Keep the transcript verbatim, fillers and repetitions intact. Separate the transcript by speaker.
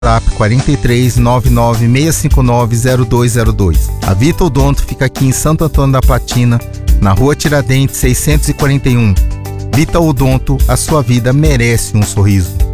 Speaker 1: WhatsApp quatro três nove nove seis cinco nove zero dois zero dois. A Vita Odonto fica aqui em Santo Antônio da Platina, na Rua Tiradentes seiscentos e quarenta e um. Vita Odonto, a sua vida merece um sorriso.